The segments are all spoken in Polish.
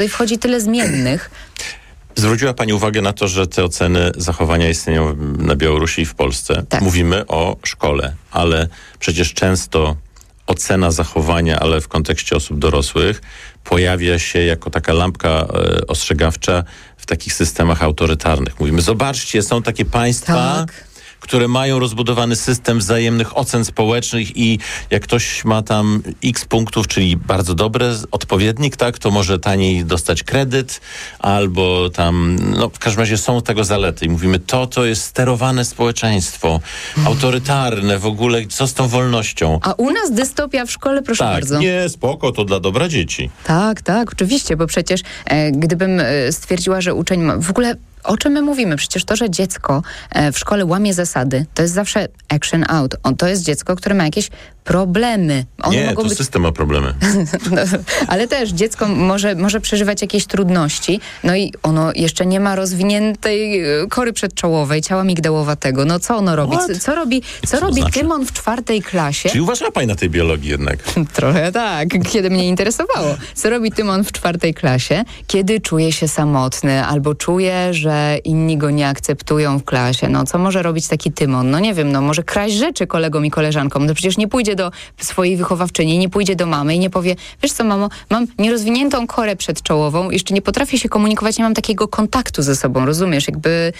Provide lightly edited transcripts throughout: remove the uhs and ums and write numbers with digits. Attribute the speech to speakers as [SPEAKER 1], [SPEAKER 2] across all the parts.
[SPEAKER 1] Tutaj wchodzi tyle zmiennych.
[SPEAKER 2] Zwróciła Pani uwagę na to, że te oceny zachowania istnieją na Białorusi i w Polsce.
[SPEAKER 1] Tak.
[SPEAKER 2] Mówimy o szkole, ale przecież często ocena zachowania, ale w kontekście osób dorosłych, pojawia się jako taka lampka ostrzegawcza w takich systemach autorytarnych. Mówimy, zobaczcie, są takie państwa, które mają rozbudowany system wzajemnych ocen społecznych i jak ktoś ma tam x punktów, czyli bardzo dobre, odpowiednik, tak, to może taniej dostać kredyt, albo tam, no w każdym razie są tego zalety. I mówimy, to jest sterowane społeczeństwo, autorytarne w ogóle, co z tą wolnością?
[SPEAKER 1] A u nas dystopia w szkole, proszę bardzo.
[SPEAKER 2] Nie, spoko, to dla dobra dzieci.
[SPEAKER 1] Tak, oczywiście, bo przecież gdybym stwierdziła, że uczeń ma... W ogóle o czym my mówimy? Przecież to, że dziecko w szkole łamie zasady, to jest zawsze action out. To jest dziecko, które ma jakieś problemy.
[SPEAKER 2] To system ma problemy.
[SPEAKER 1] No, ale też dziecko może przeżywać jakieś trudności, no i ono jeszcze nie ma rozwiniętej kory przedczołowej, ciała migdałowatego. No co ono robi? Co robi
[SPEAKER 2] znaczy?
[SPEAKER 1] Tymon w 4. klasie?
[SPEAKER 2] Czyli uważa Pani na tej biologii jednak?
[SPEAKER 1] Trochę tak, kiedy mnie interesowało. Co robi Tymon w 4. klasie, kiedy czuje się samotny albo czuje, że inni go nie akceptują w klasie? No co może robić taki Tymon? No nie wiem, może kraść rzeczy kolegom i koleżankom. No przecież nie pójdzie do swojej wychowawczyni, nie pójdzie do mamy i nie powie, wiesz co, mamo, mam nierozwiniętą korę przedczołową, jeszcze nie potrafię się komunikować, nie mam takiego kontaktu ze sobą, rozumiesz? Jakby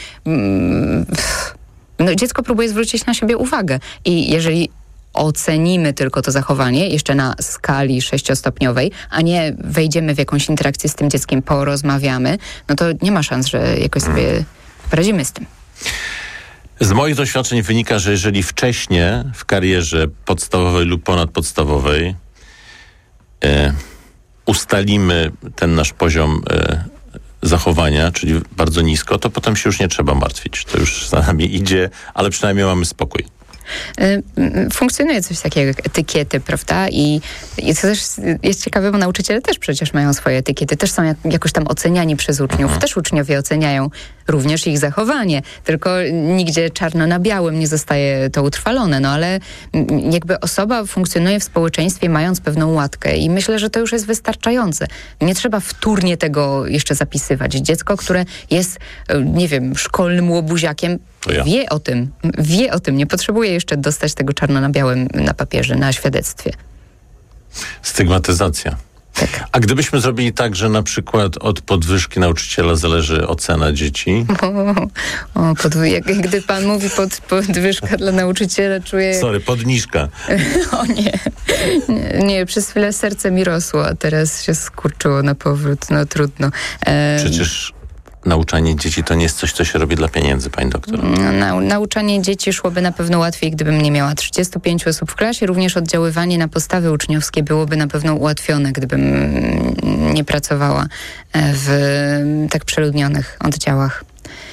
[SPEAKER 1] dziecko próbuje zwrócić na siebie uwagę i jeżeli ocenimy tylko to zachowanie jeszcze na skali 6-stopniowej, a nie wejdziemy w jakąś interakcję z tym dzieckiem, porozmawiamy, no to nie ma szans, że jakoś sobie poradzimy z tym.
[SPEAKER 2] Z moich doświadczeń wynika, że jeżeli wcześniej w karierze podstawowej lub ponadpodstawowej ustalimy ten nasz poziom zachowania, czyli bardzo nisko, to potem się już nie trzeba martwić. To już za nami idzie, ale przynajmniej mamy spokój.
[SPEAKER 1] Funkcjonuje coś takiego jak etykiety, prawda? I to też jest ciekawe, bo nauczyciele też przecież mają swoje etykiety, też są jakoś tam oceniani przez uczniów. Też uczniowie oceniają również ich zachowanie, tylko nigdzie czarno na białym nie zostaje to utrwalone, no ale jakby osoba funkcjonuje w społeczeństwie mając pewną łatkę i myślę, że to już jest wystarczające. Nie trzeba wtórnie tego jeszcze zapisywać. Dziecko, które jest, nie wiem, szkolnym łobuziakiem, wie o tym, nie potrzebuje jeszcze dostać tego czarno na białym na papierze, na świadectwie.
[SPEAKER 2] Stygmatyzacja.
[SPEAKER 1] Tak.
[SPEAKER 2] A gdybyśmy zrobili tak, że na przykład od podwyżki nauczyciela zależy ocena dzieci?
[SPEAKER 1] Gdy pan mówi podwyżka dla nauczyciela, czuję...
[SPEAKER 2] Sorry, podniżka.
[SPEAKER 1] O nie, przez chwilę serce mi rosło, a teraz się skurczyło na powrót, no trudno.
[SPEAKER 2] Przecież nauczanie dzieci to nie jest coś, co się robi dla pieniędzy, pani doktor.
[SPEAKER 1] Nauczanie dzieci szłoby na pewno łatwiej, gdybym nie miała 35 osób w klasie. Również oddziaływanie na postawy uczniowskie byłoby na pewno ułatwione, gdybym nie pracowała w tak przeludnionych oddziałach.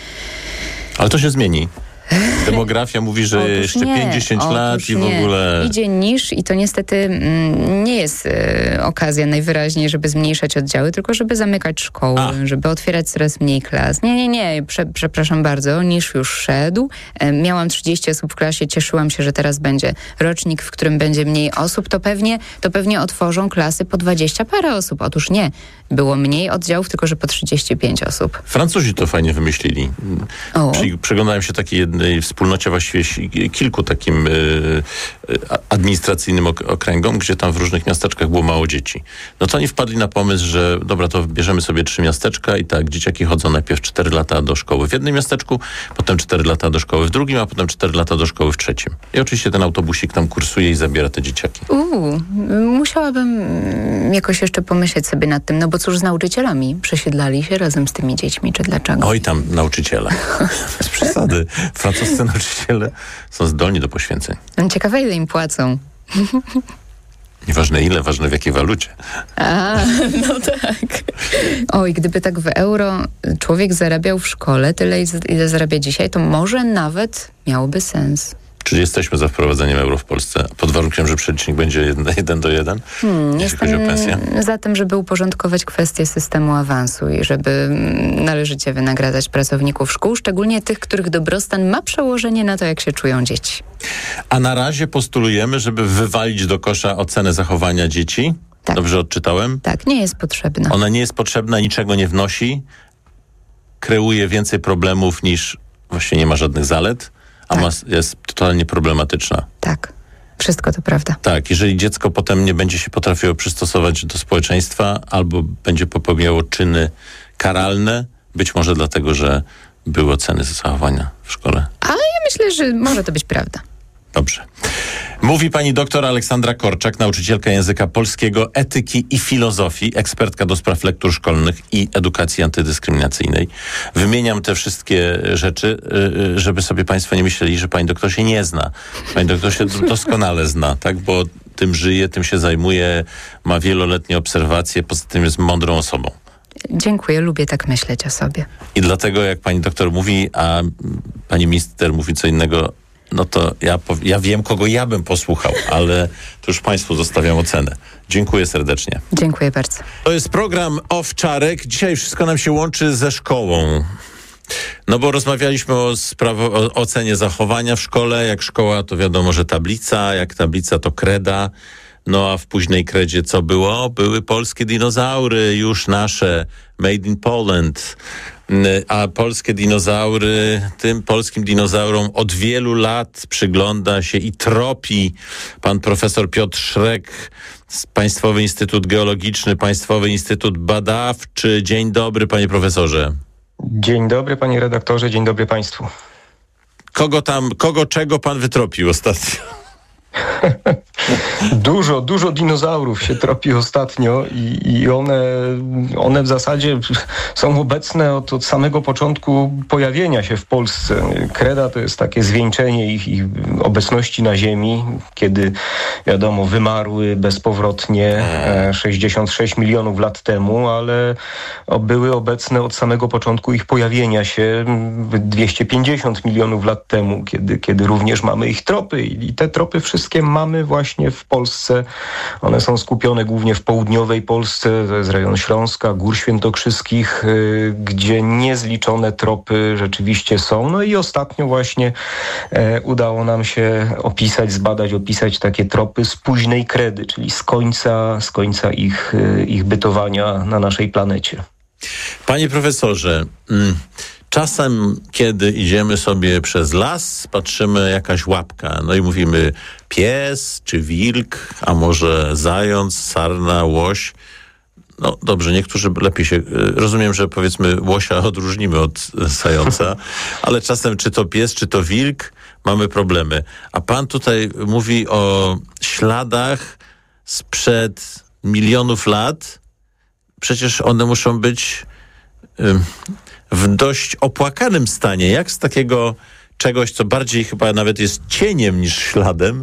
[SPEAKER 2] Ale to się zmieni. Demografia mówi, że jeszcze 50 lat i w ogóle...
[SPEAKER 1] Idzie niż i to niestety nie jest okazja najwyraźniej, żeby zmniejszać oddziały, tylko żeby zamykać szkoły, żeby otwierać coraz mniej klas. Nie, przepraszam bardzo, niż już szedł. Miałam 30 osób w klasie, cieszyłam się, że teraz będzie rocznik, w którym będzie mniej osób, to pewnie otworzą klasy po 20 parę osób. Otóż nie, było mniej oddziałów, tylko że po 35 osób.
[SPEAKER 2] Francuzi to fajnie wymyślili. Przyglądałem się takiej jednej wspólnocie, właściwie kilku takim administracyjnym okręgom, gdzie tam w różnych miasteczkach było mało dzieci. No to oni wpadli na pomysł, że dobra, to bierzemy sobie 3 miasteczka i tak, dzieciaki chodzą najpierw 4 lata do szkoły w jednym miasteczku, potem 4 lata do szkoły w drugim, a potem 4 lata do szkoły w trzecim. I oczywiście ten autobusik tam kursuje i zabiera te dzieciaki.
[SPEAKER 1] Musiałabym jakoś jeszcze pomyśleć sobie nad tym, no bo cóż z nauczycielami? Przesiedlali się razem z tymi dziećmi, czy dlaczego?
[SPEAKER 2] Oj tam nauczyciele. Bez przesady. Francuscy nauczyciele są zdolni do poświęceń.
[SPEAKER 1] Ciekawe, ile im płacą.
[SPEAKER 2] Nieważne ile, ważne w jakiej walucie.
[SPEAKER 1] No tak. Oj, gdyby tak w euro człowiek zarabiał w szkole tyle, ile zarabia dzisiaj, to może nawet miałoby sens.
[SPEAKER 2] Czy jesteśmy za wprowadzeniem euro w Polsce? Pod warunkiem, że przelicznik będzie 1 do 1? Jeśli chodzi o pensję?
[SPEAKER 1] Za tym, żeby uporządkować kwestię systemu awansu i żeby należycie wynagradzać pracowników szkół, szczególnie tych, których dobrostan ma przełożenie na to, jak się czują dzieci.
[SPEAKER 2] A na razie postulujemy, żeby wywalić do kosza ocenę zachowania dzieci?
[SPEAKER 1] Tak.
[SPEAKER 2] Dobrze odczytałem?
[SPEAKER 1] Tak, nie jest potrzebna.
[SPEAKER 2] Ona nie jest potrzebna, niczego nie wnosi, kreuje więcej problemów niż właściwie nie ma żadnych zalet, a jest totalnie problematyczna.
[SPEAKER 1] Tak, wszystko to prawda.
[SPEAKER 2] Tak, jeżeli dziecko potem nie będzie się potrafiło przystosować do społeczeństwa albo będzie popełniało czyny karalne, być może dlatego, że były oceny za zachowania w szkole.
[SPEAKER 1] Ale ja myślę, że może to być prawda.
[SPEAKER 2] Dobrze. Mówi pani doktor Aleksandra Korczak, nauczycielka języka polskiego, etyki i filozofii, ekspertka do spraw lektur szkolnych i edukacji antydyskryminacyjnej. Wymieniam te wszystkie rzeczy, żeby sobie państwo nie myśleli, że pani doktor się nie zna. Pani doktor się doskonale zna, tak? Bo tym żyje, tym się zajmuje, ma wieloletnie obserwacje, poza tym jest mądrą osobą.
[SPEAKER 1] Dziękuję, lubię tak myśleć o sobie.
[SPEAKER 2] I dlatego jak pani doktor mówi, a pani minister mówi co innego, no to ja wiem, kogo ja bym posłuchał, ale to już państwu zostawiam ocenę. Dziękuję serdecznie.
[SPEAKER 1] Dziękuję bardzo.
[SPEAKER 2] To jest program Owczarek. Dzisiaj wszystko nam się łączy ze szkołą. No bo rozmawialiśmy o ocenie zachowania w szkole. Jak szkoła, to wiadomo, że tablica. Jak tablica, to kreda. No a w późnej kredzie co było? Były polskie dinozaury, już nasze, made in Poland. A polskie dinozaury, tym polskim dinozaurom od wielu lat przygląda się i tropi pan profesor Piotr Szrek, Państwowy Instytut Geologiczny, Państwowy Instytut Badawczy. Dzień dobry, panie profesorze.
[SPEAKER 3] Dzień dobry, panie redaktorze, dzień dobry państwu.
[SPEAKER 2] Czego pan wytropił ostatnio?
[SPEAKER 3] Dużo dinozaurów się tropi ostatnio i one w zasadzie są obecne od samego początku pojawienia się w Polsce. Kreda to jest takie zwieńczenie ich obecności na Ziemi, kiedy wiadomo wymarły bezpowrotnie 66 milionów lat temu, ale były obecne od samego początku ich pojawienia się 250 milionów lat temu, kiedy również mamy ich tropy i te tropy wszystkie mamy właśnie w Polsce. One są skupione głównie w południowej Polsce, to jest rejon Śląska, Gór Świętokrzyskich, gdzie niezliczone tropy rzeczywiście są. No i ostatnio właśnie udało nam się opisać takie tropy z późnej kredy, czyli z końca ich bytowania na naszej planecie.
[SPEAKER 2] Panie profesorze, czasem, kiedy idziemy sobie przez las, patrzymy jakaś łapka, no i mówimy pies czy wilk, a może zając, sarna, łoś. No dobrze, niektórzy lepiej się... Rozumiem, że powiedzmy łosia odróżnimy od zająca, ale czasem czy to pies, czy to wilk, mamy problemy. A pan tutaj mówi o śladach sprzed milionów lat. Przecież one muszą być w dość opłakanym stanie. Jak z takiego czegoś, co bardziej chyba nawet jest cieniem niż śladem,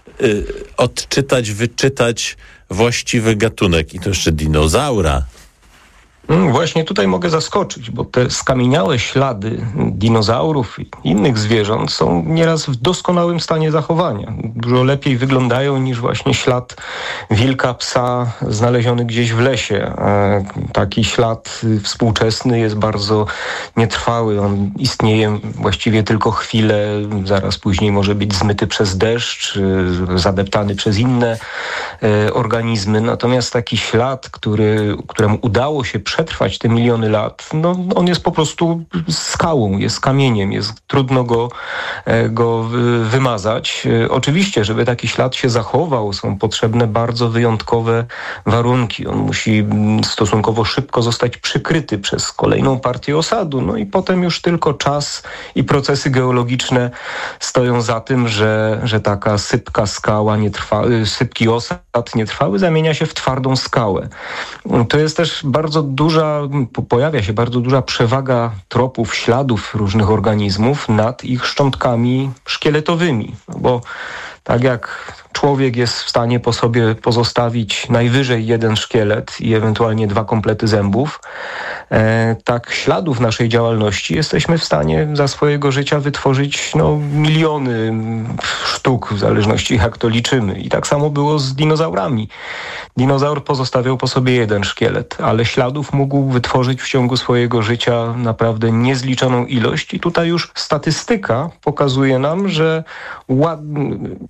[SPEAKER 2] wyczytać właściwy gatunek i to jeszcze dinozaura.
[SPEAKER 3] Właśnie tutaj mogę zaskoczyć, bo te skamieniałe ślady dinozaurów i innych zwierząt są nieraz w doskonałym stanie zachowania. Dużo lepiej wyglądają niż właśnie ślad wilka, psa znaleziony gdzieś w lesie. Taki ślad współczesny jest bardzo nietrwały. On istnieje właściwie tylko chwilę, zaraz później może być zmyty przez deszcz, zadeptany przez inne organizmy. Natomiast taki ślad, któremu udało się przetrwać te miliony lat, no on jest po prostu skałą, jest kamieniem, trudno go wymazać. Oczywiście, żeby taki ślad się zachował, są potrzebne bardzo wyjątkowe warunki. On musi stosunkowo szybko zostać przykryty przez kolejną partię osadu, no i potem już tylko czas i procesy geologiczne stoją za tym, że taka sypka skała, sypki osad nietrwały zamienia się w twardą skałę. To jest też pojawia się bardzo duża przewaga tropów, śladów różnych organizmów nad ich szczątkami szkieletowymi. Bo tak jak człowiek jest w stanie po sobie pozostawić najwyżej jeden szkielet i ewentualnie 2 komplety zębów, tak śladów naszej działalności jesteśmy w stanie za swojego życia wytworzyć miliony sztuk, w zależności jak to liczymy. I tak samo było z dinozaurami. Dinozaur pozostawiał po sobie jeden szkielet, ale śladów mógł wytworzyć w ciągu swojego życia naprawdę niezliczoną ilość. I tutaj już statystyka pokazuje nam, że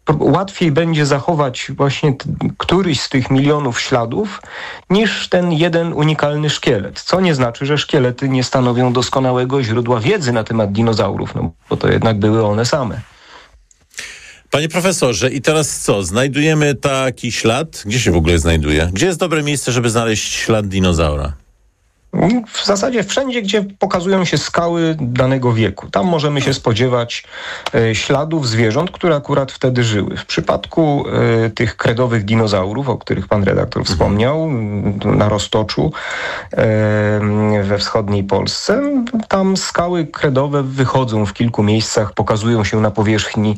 [SPEAKER 3] łatwiej będzie zachować właśnie któryś z tych milionów śladów niż ten jeden unikalny szkielet. Co nie znaczy, że szkielety nie stanowią doskonałego źródła wiedzy na temat dinozaurów, no bo to jednak były one same.
[SPEAKER 2] Panie profesorze, i teraz co? Znajdujemy taki ślad? Gdzie się w ogóle znajduje? Gdzie jest dobre miejsce, żeby znaleźć ślad dinozaura?
[SPEAKER 3] W zasadzie wszędzie, gdzie pokazują się skały danego wieku. Tam możemy się spodziewać śladów zwierząt, które akurat wtedy żyły. W przypadku tych kredowych dinozaurów, o których pan redaktor wspomniał, na Roztoczu we wschodniej Polsce, tam skały kredowe wychodzą w kilku miejscach, pokazują się na powierzchni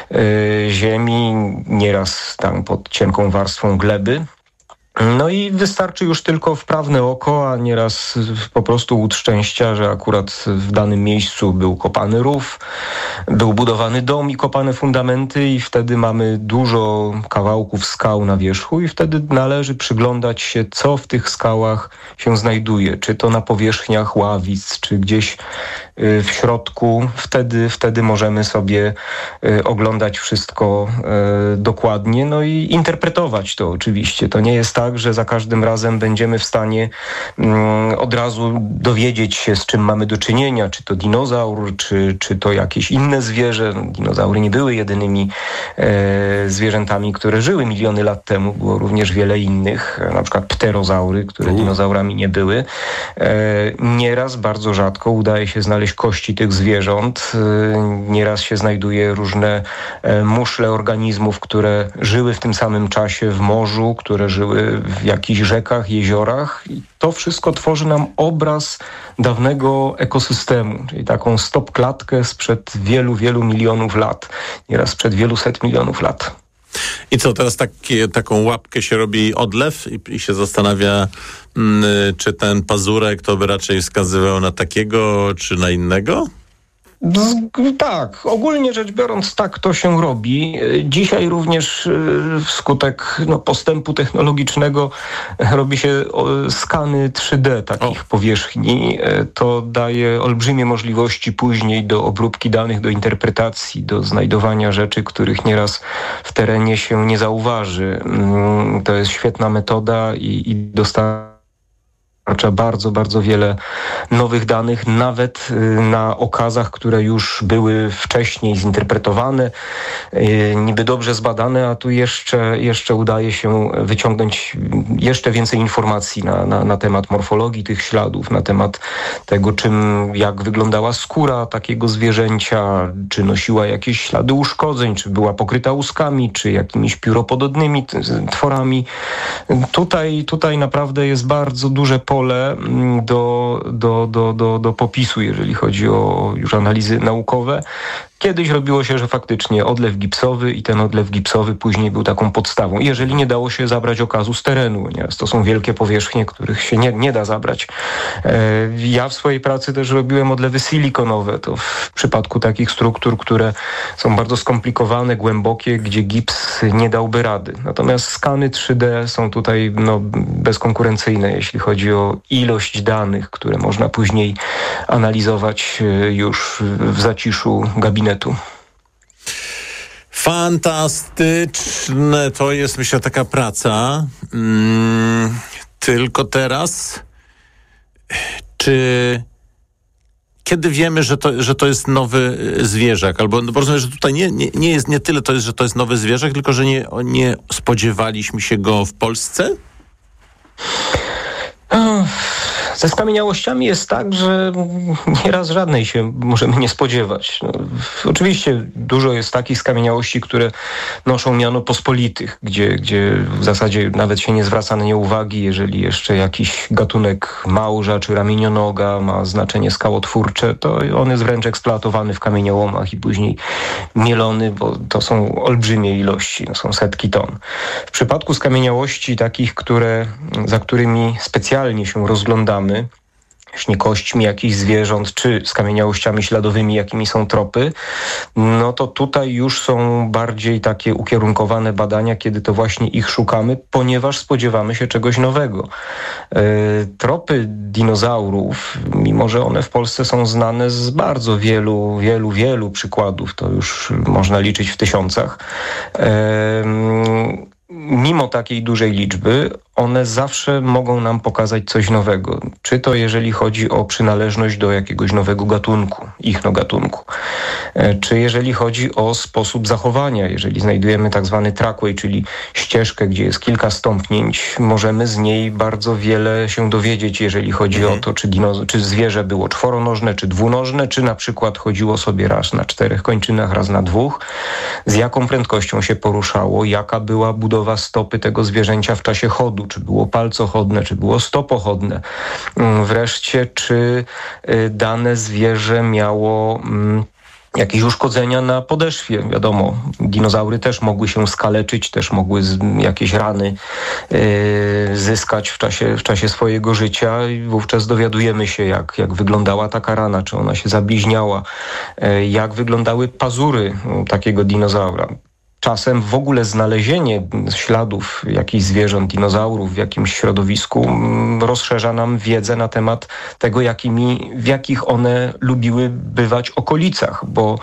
[SPEAKER 3] ziemi, nieraz tam pod cienką warstwą gleby. No i wystarczy już tylko wprawne oko, a nieraz po prostu łód szczęścia, że akurat w danym miejscu był kopany rów, był budowany dom i kopane fundamenty i wtedy mamy dużo kawałków skał na wierzchu i wtedy należy przyglądać się, co w tych skałach się znajduje. Czy to na powierzchniach ławic, czy gdzieś w środku. Wtedy możemy sobie oglądać wszystko dokładnie, no i interpretować to oczywiście. To nie jest tak, że za każdym razem będziemy w stanie od razu dowiedzieć się, z czym mamy do czynienia, czy to dinozaur, czy to jakieś inne zwierzę. Dinozaury nie były jedynymi zwierzętami, które żyły miliony lat temu. Było również wiele innych, na przykład pterozaury, które dinozaurami nie były. Nieraz, bardzo rzadko udaje się znaleźć kości tych zwierząt. Nieraz się znajduje różne muszle organizmów, które żyły w tym samym czasie w morzu, które żyły w jakichś rzekach, jeziorach. I to wszystko tworzy nam obraz dawnego ekosystemu, czyli taką stopklatkę sprzed wielu, wielu milionów lat. Nieraz sprzed wielu set milionów lat.
[SPEAKER 2] I co, teraz taką łapkę się robi odlew i się zastanawia, czy ten pazurek to by raczej wskazywał na takiego, czy na innego?
[SPEAKER 3] Tak, ogólnie rzecz biorąc tak to się robi. Dzisiaj również wskutek postępu technologicznego robi się skany 3D takich powierzchni. To daje olbrzymie możliwości później do obróbki danych, do interpretacji, do znajdowania rzeczy, których nieraz w terenie się nie zauważy. To jest świetna metoda i dostarcza bardzo, bardzo wiele nowych danych, nawet na okazach, które już były wcześniej zinterpretowane, niby dobrze zbadane, a tu jeszcze udaje się wyciągnąć jeszcze więcej informacji na temat morfologii tych śladów, na temat tego, jak wyglądała skóra takiego zwierzęcia, czy nosiła jakieś ślady uszkodzeń, czy była pokryta łuskami, czy jakimiś pióropodobnymi tworami. Tutaj naprawdę jest bardzo duże pole do popisu, jeżeli chodzi o już analizy naukowe. Kiedyś robiło się, że faktycznie odlew gipsowy i ten odlew gipsowy później był taką podstawą. Jeżeli nie dało się zabrać okazu z terenu, to są wielkie powierzchnie, których się nie da zabrać. Ja w swojej pracy też robiłem odlewy silikonowe. To w przypadku takich struktur, które są bardzo skomplikowane, głębokie, gdzie gips nie dałby rady. Natomiast skany 3D są tutaj bezkonkurencyjne, jeśli chodzi o ilość danych, które można później analizować już w zaciszu gabinetu.
[SPEAKER 2] Fantastyczne to jest, myślę, taka praca. Tylko teraz, kiedy wiemy, że to jest nowy zwierzak? Albo rozumiem, że tutaj nie jest nie tyle to jest, że to jest nowy zwierzak, tylko że nie spodziewaliśmy się go w Polsce?
[SPEAKER 3] Ze skamieniałościami jest tak, że nieraz żadnej się możemy nie spodziewać. Oczywiście dużo jest takich skamieniałości, które noszą miano pospolitych, gdzie w zasadzie nawet się nie zwraca na nie uwagi, jeżeli jeszcze jakiś gatunek małża czy ramienionoga ma znaczenie skałotwórcze, to on jest wręcz eksploatowany w kamieniołomach i później mielony, bo to są olbrzymie ilości, są setki ton. W przypadku skamieniałości takich, za którymi specjalnie się rozglądamy, właśnie kośćmi jakichś zwierząt, czy skamieniałościami śladowymi, jakimi są tropy, to tutaj już są bardziej takie ukierunkowane badania, kiedy to właśnie ich szukamy, ponieważ spodziewamy się czegoś nowego. Tropy dinozaurów, mimo że one w Polsce są znane z bardzo wielu przykładów, to już można liczyć w tysiącach. Mimo takiej dużej liczby, one zawsze mogą nam pokazać coś nowego. Czy to jeżeli chodzi o przynależność do jakiegoś nowego gatunku, gatunku, czy jeżeli chodzi o sposób zachowania. Jeżeli znajdujemy tak zwany trackway, czyli ścieżkę, gdzie jest kilka stąpnięć, możemy z niej bardzo wiele się dowiedzieć, jeżeli chodzi o to, czy zwierzę było czworonożne, czy dwunożne, czy na przykład chodziło sobie raz na 4 kończynach, raz na 2, z jaką prędkością się poruszało, jaka była budowa stopy tego zwierzęcia w czasie chodu, czy było palcochodne, czy było stopochodne. Wreszcie, czy dane zwierzę miało jakieś uszkodzenia na podeszwie. Wiadomo, dinozaury też mogły się skaleczyć, też mogły jakieś rany zyskać w czasie swojego życia i wówczas dowiadujemy się, jak wyglądała taka rana, czy ona się zabliźniała, jak wyglądały pazury takiego dinozaura. Czasem w ogóle znalezienie śladów jakichś zwierząt, dinozaurów w jakimś środowisku rozszerza nam wiedzę na temat tego, w jakich one lubiły bywać okolicach, bo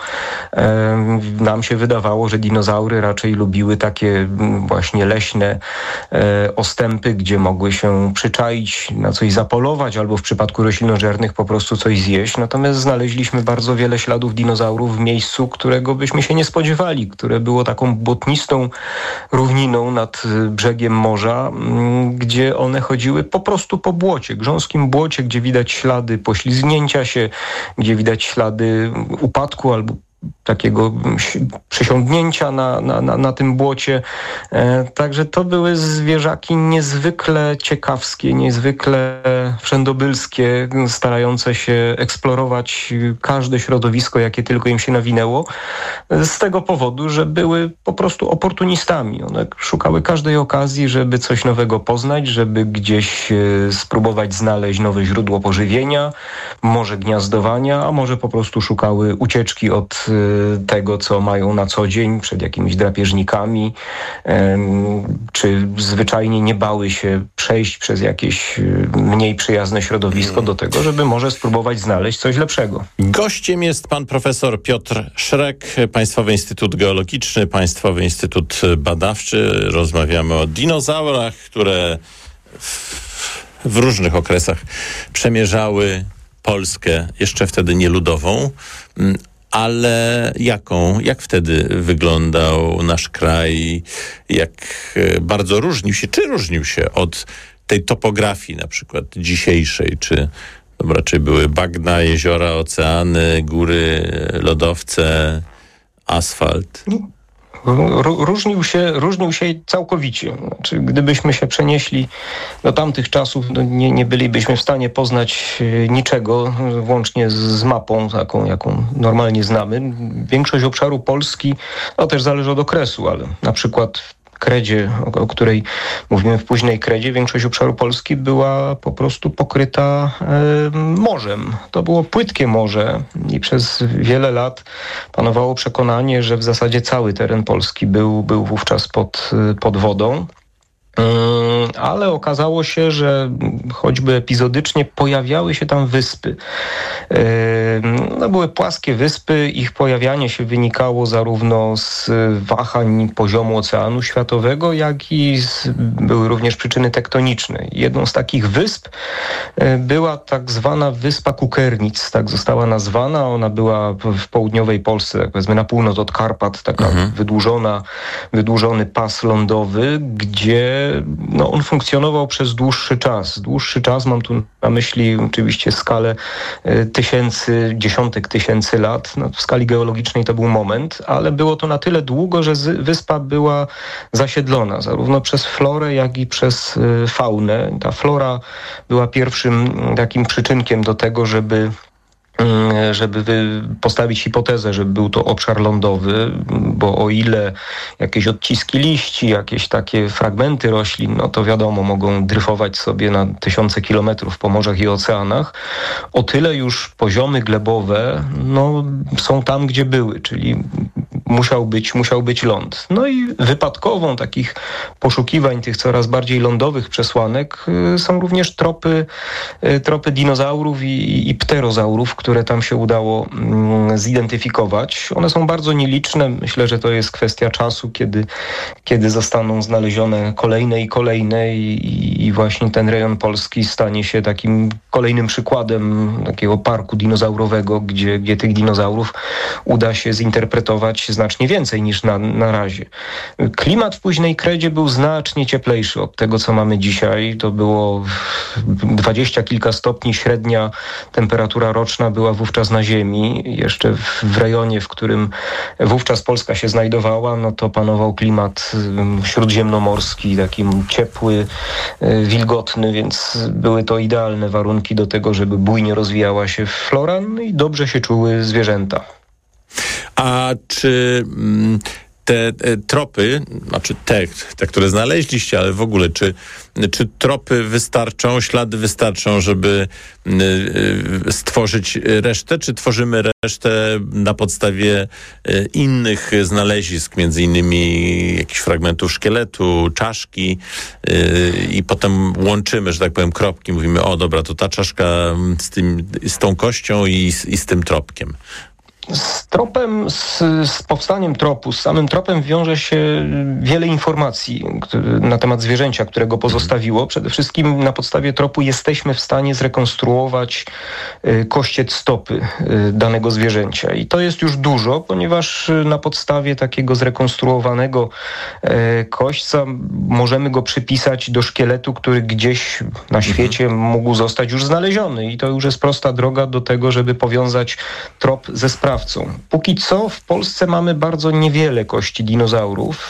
[SPEAKER 3] nam się wydawało, że dinozaury raczej lubiły takie właśnie leśne ostępy, gdzie mogły się przyczaić, na coś zapolować, albo w przypadku roślinożernych po prostu coś zjeść. Natomiast znaleźliśmy bardzo wiele śladów dinozaurów w miejscu, którego byśmy się nie spodziewali, które było taką błotnistą równiną nad brzegiem morza, gdzie one chodziły po prostu po błocie, grząskim błocie, gdzie widać ślady poślizgnięcia się, gdzie widać ślady upadku albo takiego przesiądnięcia na tym błocie. Także to były zwierzaki niezwykle ciekawskie, niezwykle wszędobylskie, starające się eksplorować każde środowisko, jakie tylko im się nawinęło, z tego powodu, że były po prostu oportunistami. One szukały każdej okazji, żeby coś nowego poznać, żeby gdzieś spróbować znaleźć nowe źródło pożywienia, może gniazdowania, a może po prostu szukały ucieczki od tego, co mają na co dzień, przed jakimiś drapieżnikami, czy zwyczajnie nie bały się przejść przez jakieś mniej przyjazne środowisko do tego, żeby może spróbować znaleźć coś lepszego.
[SPEAKER 2] Gościem jest pan profesor Piotr Szrek, Państwowy Instytut Geologiczny, Państwowy Instytut Badawczy. Rozmawiamy o dinozaurach, które w różnych okresach przemierzały Polskę, jeszcze wtedy nieludową. Ale jak wtedy wyglądał nasz kraj, jak bardzo różnił się od tej topografii na przykład dzisiejszej, czy raczej były bagna, jeziora, oceany, góry, lodowce, asfalt?
[SPEAKER 3] Różnił się całkowicie. Znaczy, gdybyśmy się przenieśli do tamtych czasów, nie bylibyśmy w stanie poznać niczego, włącznie z mapą taką, jaką normalnie znamy. Większość obszaru Polski, też zależy od okresu, ale na przykład Kredzie, o której mówimy w późnej Kredzie, większość obszaru Polski była po prostu pokryta morzem. To było płytkie morze i przez wiele lat panowało przekonanie, że w zasadzie cały teren Polski był wówczas pod wodą. Ale okazało się, że choćby epizodycznie pojawiały się tam wyspy. Były płaskie wyspy, ich pojawianie się wynikało zarówno z wahań poziomu oceanu światowego, jak i były również przyczyny tektoniczne. Jedną z takich wysp była tak zwana wyspa Kukernic, tak została nazwana. Ona była w południowej Polsce, tak powiedzmy na północ od Karpat, taka wydłużony pas lądowy, gdzie on funkcjonował przez dłuższy czas. Dłuższy czas, mam tu na myśli oczywiście skalę dziesiątek tysięcy lat. W skali geologicznej to był moment, ale było to na tyle długo, że wyspa była zasiedlona zarówno przez florę, jak i przez faunę. Ta flora była pierwszym takim przyczynkiem do tego, żeby postawić hipotezę, że był to obszar lądowy, bo o ile jakieś odciski liści, jakieś takie fragmenty roślin, to wiadomo, mogą dryfować sobie na tysiące kilometrów po morzach i oceanach, o tyle już poziomy glebowe są tam, gdzie były, czyli musiał być ląd. No i wypadkową takich poszukiwań tych coraz bardziej lądowych przesłanek są również tropy dinozaurów i pterozaurów, które tam się udało zidentyfikować. One są bardzo nieliczne. Myślę, że to jest kwestia czasu, kiedy zostaną znalezione kolejne i właśnie ten rejon Polski stanie się takim kolejnym przykładem takiego parku dinozaurowego, gdzie tych dinozaurów uda się zinterpretować znacznie więcej niż na razie. Klimat w późnej kredzie był znacznie cieplejszy od tego, co mamy dzisiaj. To było 20 kilka stopni, średnia temperatura roczna była wówczas na Ziemi. Jeszcze w rejonie, w którym wówczas Polska się znajdowała, no to panował klimat śródziemnomorski, taki ciepły, wilgotny, więc były to idealne warunki do tego, żeby bujnie rozwijała się flora, no i dobrze się czuły zwierzęta.
[SPEAKER 2] A czy te tropy, znaczy te, które znaleźliście, ale w ogóle, czy tropy wystarczą, ślady wystarczą, żeby stworzyć resztę, czy tworzymy resztę na podstawie innych znalezisk, między innymi jakichś fragmentów szkieletu, czaszki i potem łączymy, że tak powiem, kropki, mówimy, o dobra, to ta czaszka z tą kością i z tym tropkiem.
[SPEAKER 3] Z tropem, z powstaniem tropu, z samym tropem wiąże się wiele informacji na temat zwierzęcia, które go pozostawiło. Przede wszystkim na podstawie tropu jesteśmy w stanie zrekonstruować kościec stopy danego zwierzęcia. I to jest już dużo, ponieważ na podstawie takiego zrekonstruowanego kośćca możemy go przypisać do szkieletu, który gdzieś na świecie mógł zostać już znaleziony. I to już jest prosta droga do tego, żeby powiązać trop ze sprawą. Póki co w Polsce mamy bardzo niewiele kości dinozaurów.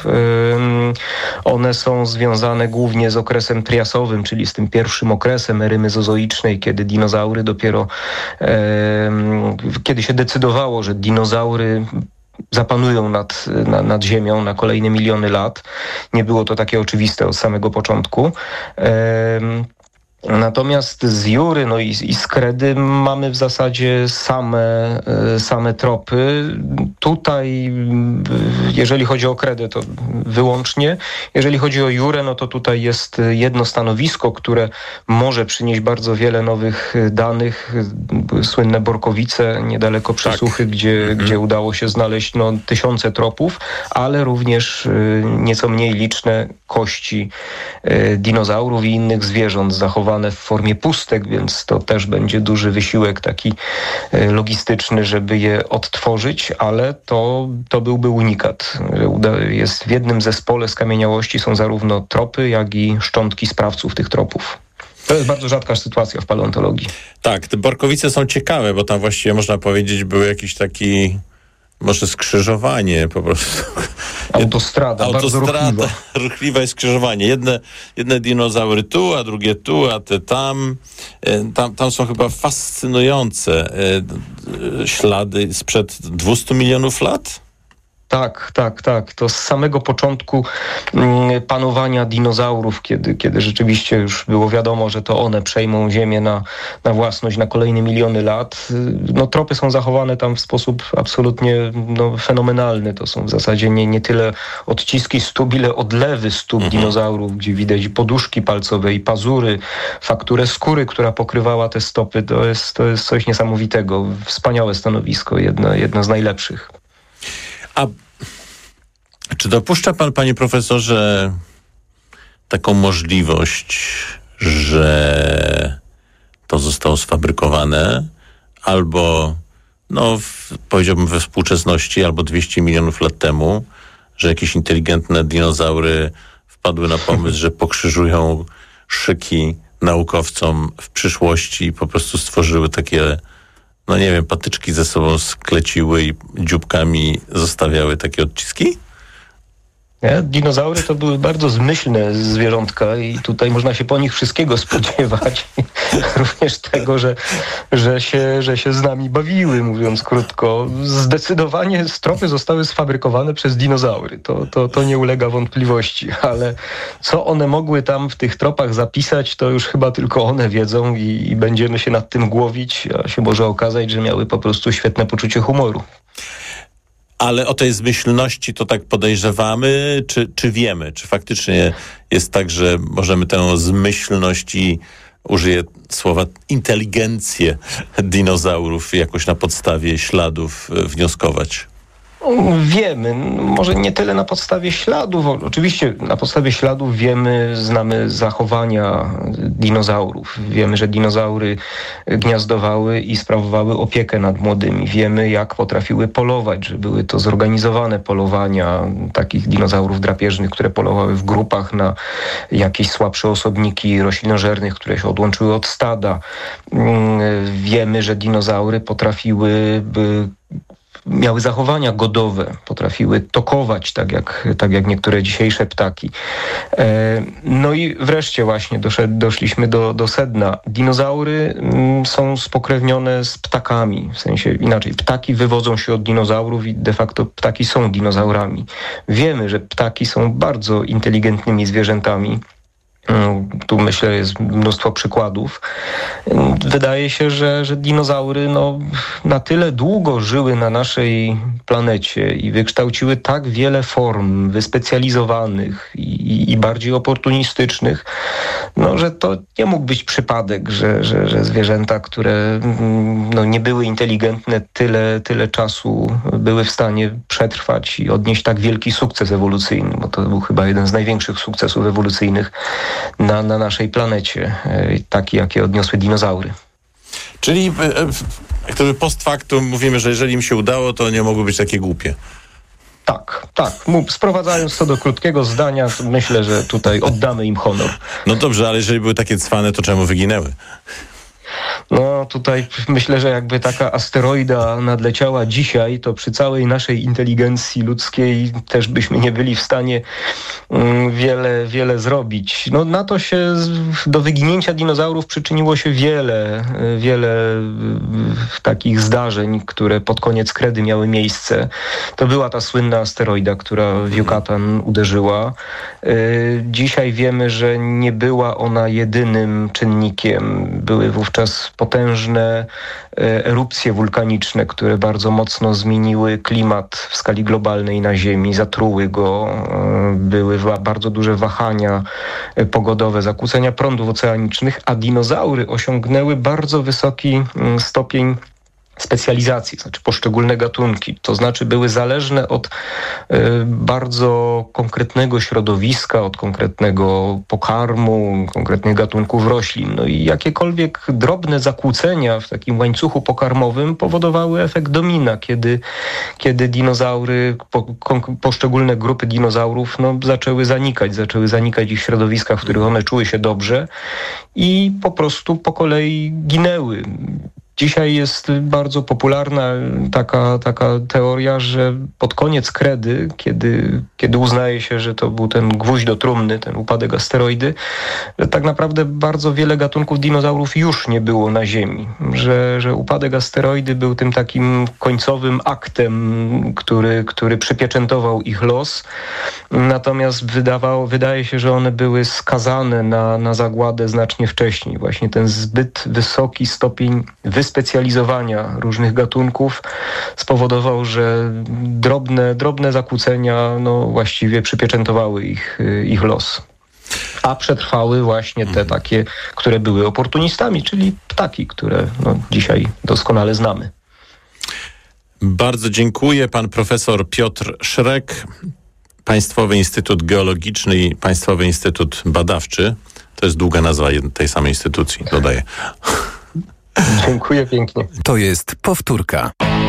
[SPEAKER 3] One są związane głównie z okresem triasowym, czyli z tym pierwszym okresem ery mezozoicznej, kiedy dinozaury dopiero, kiedy się decydowało, że dinozaury zapanują nad Ziemią na kolejne miliony lat. Nie było to takie oczywiste od samego początku. Natomiast z Jury i z Kredy mamy w zasadzie same tropy. Tutaj, jeżeli chodzi o Kredę, to wyłącznie. Jeżeli chodzi o Jurę, no to tutaj jest jedno stanowisko, które może przynieść bardzo wiele nowych danych. Słynne Borkowice, niedaleko Przysuchy, gdzie udało się znaleźć tysiące tropów, ale również nieco mniej liczne kości dinozaurów i innych zwierząt zachowane w formie pustek, więc to też będzie duży wysiłek taki logistyczny, żeby je odtworzyć, ale to byłby unikat. Jest w jednym zespole skamieniałości są zarówno tropy, jak i szczątki sprawców tych tropów. To jest bardzo rzadka sytuacja w paleontologii.
[SPEAKER 2] Tak, te Borkowice są ciekawe, bo tam właściwie można powiedzieć był jakiś taki może skrzyżowanie po prostu.
[SPEAKER 3] Autostrada bardzo
[SPEAKER 2] ruchliwa jest skrzyżowanie. Jedne dinozaury tu, a drugie tu, a te tam. Tam są chyba fascynujące ślady sprzed 200 milionów lat?
[SPEAKER 3] Tak. To z samego początku panowania dinozaurów, kiedy rzeczywiście już było wiadomo, że to one przejmą Ziemię na własność na kolejne miliony lat. Tropy są zachowane tam w sposób absolutnie fenomenalny. To są w zasadzie nie tyle odciski stóp, ile odlewy stóp dinozaurów, gdzie widać poduszki palcowe i pazury, fakturę skóry, która pokrywała te stopy. To jest coś niesamowitego. Wspaniałe stanowisko, jedno z najlepszych.
[SPEAKER 2] A czy dopuszcza pan, panie profesorze, taką możliwość, że to zostało sfabrykowane albo, powiedziałbym we współczesności, albo 200 milionów lat temu, że jakieś inteligentne dinozaury wpadły na pomysł, że pokrzyżują szyki naukowcom w przyszłości i po prostu stworzyły takie patyczki ze sobą skleciły i dzióbkami zostawiały takie odciski?
[SPEAKER 3] Dinozaury to były bardzo zmyślne zwierzątka i tutaj można się po nich wszystkiego spodziewać. Również tego, że się z nami bawiły, mówiąc krótko. Zdecydowanie tropy zostały sfabrykowane przez dinozaury. To nie ulega wątpliwości, ale co one mogły tam w tych tropach zapisać, to już chyba tylko one wiedzą i będziemy się nad tym głowić, a się może okazać, że miały po prostu świetne poczucie humoru.
[SPEAKER 2] Ale o tej zmyślności to tak podejrzewamy, czy wiemy? Czy faktycznie jest tak, że możemy tę zmyślność i użyję słowa inteligencję dinozaurów jakoś na podstawie śladów wnioskować?
[SPEAKER 3] Wiemy, może nie tyle na podstawie śladów, oczywiście na podstawie śladów znamy zachowania dinozaurów. Wiemy, że dinozaury gniazdowały i sprawowały opiekę nad młodymi. Wiemy, jak potrafiły polować, że były to zorganizowane polowania takich dinozaurów drapieżnych, które polowały w grupach na jakieś słabsze osobniki roślinożernych, które się odłączyły od stada. Wiemy, że dinozaury miały zachowania godowe, potrafiły tokować, tak jak niektóre dzisiejsze ptaki. No i wreszcie właśnie doszliśmy do sedna. Dinozaury są spokrewnione z ptakami, w sensie inaczej. Ptaki wywodzą się od dinozaurów i de facto ptaki są dinozaurami. Wiemy, że ptaki są bardzo inteligentnymi zwierzętami. Tu myślę, jest mnóstwo przykładów. Wydaje się, że dinozaury na tyle długo żyły na naszej planecie i wykształciły tak wiele form wyspecjalizowanych i bardziej oportunistycznych, że to nie mógł być przypadek, że zwierzęta, które nie były inteligentne, tyle czasu były w stanie przetrwać i odnieść tak wielki sukces ewolucyjny, bo to był chyba jeden z największych sukcesów ewolucyjnych na naszej planecie, taki, jakie odniosły dinozaury.
[SPEAKER 2] Czyli jak to post factum mówimy, że jeżeli im się udało, to nie mogły być takie głupie.
[SPEAKER 3] Tak. Sprowadzając to do krótkiego zdania, to myślę, że tutaj oddamy im honor.
[SPEAKER 2] No dobrze, ale jeżeli były takie cwane, to czemu wyginęły?
[SPEAKER 3] Tutaj myślę, że jakby taka asteroida nadleciała dzisiaj, to przy całej naszej inteligencji ludzkiej też byśmy nie byli w stanie wiele zrobić. Na to się do wyginięcia dinozaurów przyczyniło się wiele takich zdarzeń, które pod koniec kredy miały miejsce. To była ta słynna asteroida, która w Yucatan uderzyła. Dzisiaj wiemy, że nie była ona jedynym czynnikiem. Były wówczas potężne erupcje wulkaniczne, które bardzo mocno zmieniły klimat w skali globalnej na Ziemi, zatruły go. Były bardzo duże wahania pogodowe, zakłócenia prądów oceanicznych, a dinozaury osiągnęły bardzo wysoki stopień specjalizacji, znaczy poszczególne gatunki. To znaczy były zależne od bardzo konkretnego środowiska, od konkretnego pokarmu, konkretnych gatunków roślin. I jakiekolwiek drobne zakłócenia w takim łańcuchu pokarmowym powodowały efekt domina, kiedy dinozaury, poszczególne grupy dinozaurów zaczęły zanikać ich środowiska, w których one czuły się dobrze i po prostu po kolei ginęły. Dzisiaj jest bardzo popularna taka teoria, że pod koniec kredy, kiedy uznaje się, że to był ten gwóźdź do trumny, ten upadek asteroidy, że tak naprawdę bardzo wiele gatunków dinozaurów już nie było na Ziemi. Że upadek asteroidy był tym takim końcowym aktem, który przypieczętował ich los. Natomiast wydaje się, że one były skazane na zagładę znacznie wcześniej. Właśnie ten zbyt wysoki stopień wyspecjalizowania różnych gatunków spowodował, że drobne zakłócenia właściwie przypieczętowały ich los. A przetrwały właśnie te takie, które były oportunistami, czyli ptaki, które dzisiaj doskonale znamy.
[SPEAKER 2] Bardzo dziękuję. Pan profesor Piotr Szrek, Państwowy Instytut Geologiczny i Państwowy Instytut Badawczy. To jest długa nazwa tej samej instytucji, dodaję.
[SPEAKER 3] Dziękuję pięknie.
[SPEAKER 4] To jest powtórka.